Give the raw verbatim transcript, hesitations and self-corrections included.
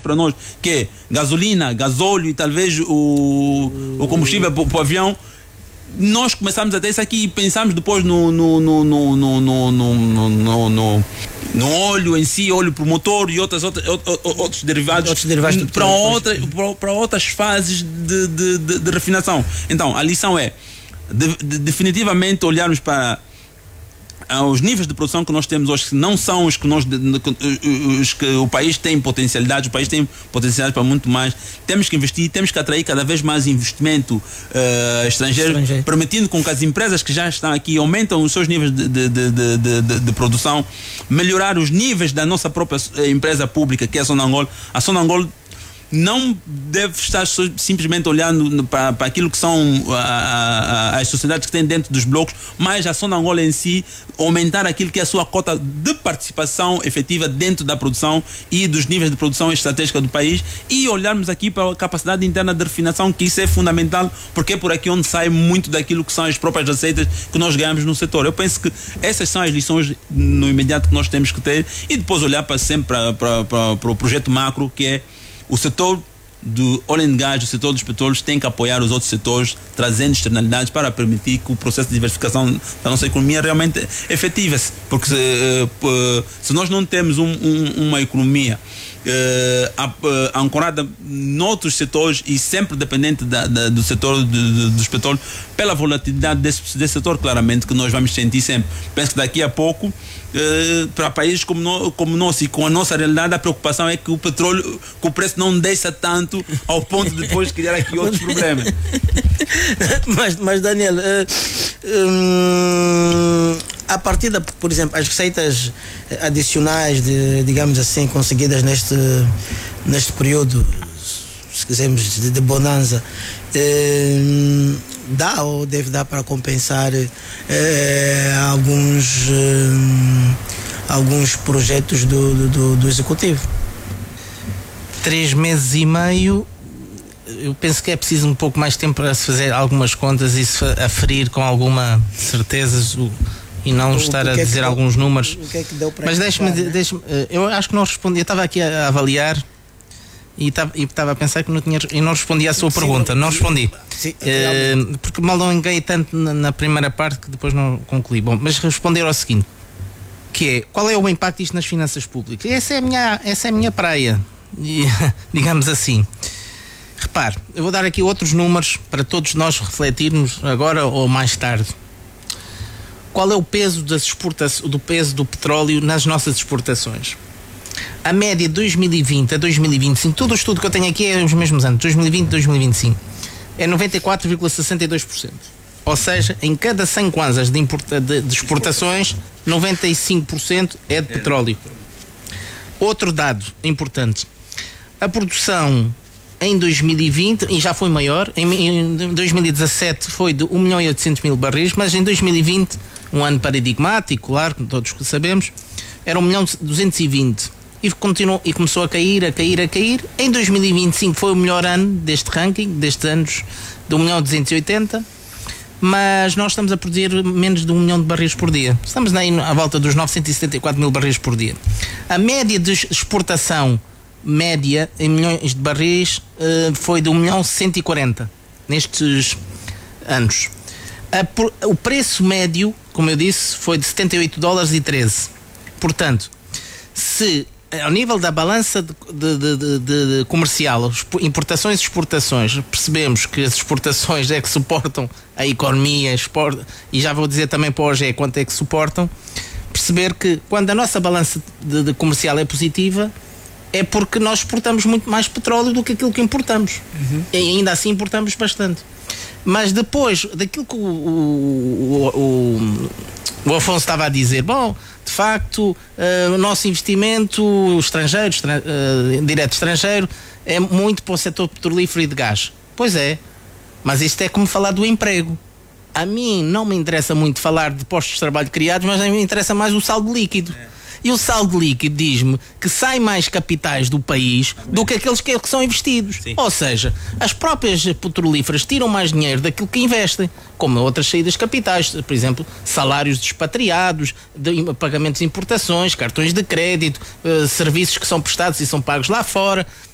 para nós, que é gasolina, gasóleo e talvez o, o combustível para o avião, nós começamos a ter isso aqui e pensamos depois no, no, no, no, no, no, no, no, no, no óleo em si, óleo para o motor e outras, outras, outros derivados, outros derivados para, outra, para, para outras fases de, de, de, de refinação. Então, a lição é de, de, definitivamente olharmos para os níveis de produção que nós temos hoje, que não são os que, nós, os que o país tem potencialidade, o país tem potencialidade para muito mais. Temos que investir, temos que atrair cada vez mais investimento uh, estrangeiro, estrangeiro, permitindo com que as empresas que já estão aqui aumentam os seus níveis de, de, de, de, de, de produção, melhorar os níveis da nossa própria empresa pública, que é a Sonangol. A Sonangol não deve estar simplesmente olhando para, para aquilo que são a, a, as sociedades que têm dentro dos blocos, mas a Sonangol em si aumentar aquilo que é a sua cota de participação efetiva dentro da produção e dos níveis de produção estratégica do país, e olharmos aqui para a capacidade interna de refinação, que isso é fundamental, porque é por aqui onde sai muito daquilo que são as próprias receitas que nós ganhamos no setor. Eu penso que essas são as lições no imediato que nós temos que ter, e depois olhar para sempre para, para, para, para o projeto macro, que é o setor do oil and gas, o setor dos petróleos, tem que apoiar os outros setores, trazendo externalidades para permitir que o processo de diversificação da nossa economia realmente efetive-se. Porque se, se nós não temos um, um, uma economia uh, ancorada noutros setores e sempre dependente da, da, do setor de, de, dos petróleos, pela volatilidade desse, desse setor, claramente que nós vamos sentir sempre. Penso que daqui a pouco, Uh, para países como, no, como nós e com a nossa realidade, a preocupação é que o petróleo, que o preço não desça tanto ao ponto de depois criar aqui outros problemas. mas, mas Daniel, uh, um, a partir da, por exemplo, as receitas adicionais, de, digamos assim, conseguidas neste, neste período, se quisermos, de, de bonança, uh, dá ou deve dar para compensar eh, alguns eh, alguns projetos do, do, do executivo? Três meses e meio, eu penso que é preciso um pouco mais de tempo para se fazer algumas contas e se aferir com alguma certeza e não o, estar a dizer deu, alguns números. O que é que deu para Mas deixe-me, né? deixe-me, eu acho que não respondi. Eu estava aqui a, a avaliar e estava a pensar que não tinha, e não respondi à sua sim, pergunta. Não respondi. Sim, uh, porque mal não enganei tanto na, na primeira parte que depois não concluí. Bom, mas responder ao seguinte, que é, qual é o impacto disto nas finanças públicas? Essa é a minha, essa é a minha praia, e, digamos assim. Repare, eu vou dar aqui outros números para todos nós refletirmos agora ou mais tarde. Qual é o peso das exportações, do peso do petróleo nas nossas exportações? A média de dois mil e vinte a dois mil e vinte e cinco, todo o estudo que eu tenho aqui é os mesmos anos, dois mil e vinte a dois mil e vinte e cinco, é noventa e quatro vírgula sessenta e dois por cento. Ou seja, em cada cem kwanzas de, importa, de, de exportações, noventa e cinco por cento é de petróleo. Outro dado importante, a produção em dois mil e vinte, e já foi maior, em, em dois mil e dezassete foi de um milhão e oitocentos mil barris, mas em dois mil e vinte, um ano paradigmático, claro, como todos sabemos, era um milhão duzentos e vinte. E, continuou, e começou a cair, a cair, a cair. Em dois mil e vinte e cinco foi o melhor ano deste ranking, destes anos, de um milhão duzentos e oitenta, mas nós estamos a produzir menos de um milhão de barris por dia. Estamos aí à volta dos novecentos e setenta e quatro mil barris por dia. A média de exportação média em milhões de barris uh, foi de um milhão cento e quarenta nestes anos. A, o preço médio, como eu disse, foi de setenta e oito dólares e treze. Portanto, se ao nível da balança de, de, de, de, de comercial, importações e exportações, percebemos que as exportações é que suportam a economia, export, e já vou dizer também para o O G E quanto é que suportam, perceber que quando a nossa balança de, de comercial é positiva, é porque nós exportamos muito mais petróleo do que aquilo que importamos. Uhum. E ainda assim importamos bastante. Mas depois daquilo que o, o, o, o Afonso estava a dizer, bom, de facto, uh, o nosso investimento estrangeiro, estran, uh, direto estrangeiro, é muito para o setor petrolífero e de gás. Pois é, mas isto é como falar do emprego. A mim não me interessa muito falar de postos de trabalho criados, mas a mim me interessa mais o saldo líquido. É. E o saldo líquido diz-me que sai mais capitais do país do que aqueles que, que são investidos. Sim. Ou seja, as próprias petrolíferas tiram mais dinheiro daquilo que investem, como outras saídas capitais, por exemplo, salários de expatriados, de pagamentos de importações, cartões de crédito, uh, serviços que são prestados e são pagos lá fora.